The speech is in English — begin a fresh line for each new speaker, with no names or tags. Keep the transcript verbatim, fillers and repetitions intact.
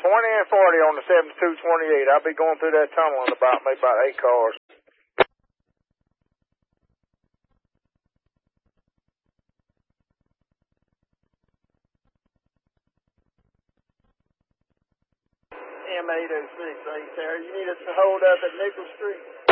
twenty and forty on the seventy-two twenty-eight. I'll be going through that tunnel in about maybe about eight cars. M eight oh six, eight there. You need us to hold up at Nickel Street.